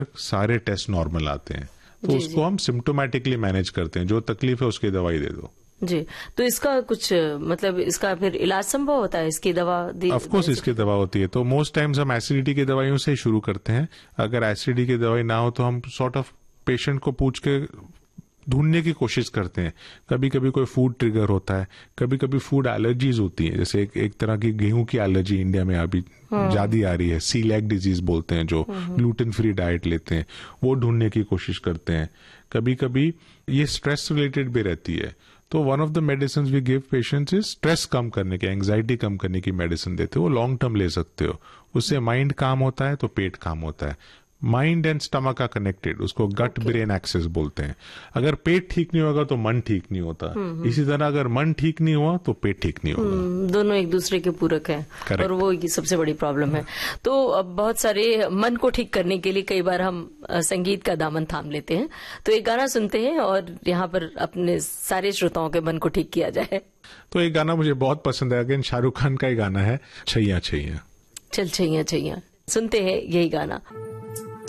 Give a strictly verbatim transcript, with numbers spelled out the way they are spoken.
सारे test normal आते हैं, तो उसको हम सिम्टोमेटिकली मैनेज करते हैं, जो तकलीफ है उसकी दवाई दे दो। जी, तो इसका कुछ मतलब इसका फिर इलाज संभव होता है, इसकी दवा? ऑफ कोर्स इसकी दवा होती है। तो मोस्ट टाइम्स हम एसिडिटी की दवाइयों से ही शुरू करते हैं। अगर एसिडिटी की दवाई ना हो तो हम सॉर्ट ऑफ पेशेंट को पूछ के ढूंढने की कोशिश करते हैं। कभी कभी कोई फूड ट्रिगर होता है, कभी कभी फूड एलर्जीज होती है, जैसे एक, एक तरह की गेहूं की एलर्जी इंडिया में अभी ज्यादा आ रही है, सीलैक डिजीज बोलते हैं, जो ग्लूटेन फ्री डाइट लेते हैं, वो ढूंढने की कोशिश करते हैं। कभी कभी ये स्ट्रेस रिलेटेड भी रहती है, तो one of the medicine we give patients is stress कम करने की, एंग्जाइटी कम करने की मेडिसिन देते हो, वो लॉन्ग टर्म ले सकते हो। उससे माइंड काम होता है तो पेट काम होता है। Mind and stomach are connected, उसको गट ब्रेन एक्सेस बोलते हैं। अगर पेट ठीक नहीं होगा तो मन ठीक नहीं होता, इसी तरह अगर मन ठीक नहीं हुआ तो पेट ठीक नहीं होगा। दोनों एक दूसरे के पूरक हैं। Correct. और वो सबसे बड़ी प्रॉब्लम है। तो अब बहुत सारे मन को ठीक करने के लिए कई बार हम संगीत का दामन थाम लेते हैं, तो एक गाना सुनते हैं और यहाँ पर अपने सारे श्रोताओं के मन को ठीक किया जाए। तो एक गाना मुझे बहुत पसंद है, अगेन शाहरुख खान का ही गाना है, छैया छैया। चल छैया छैया, सुनते हैं यही गाना।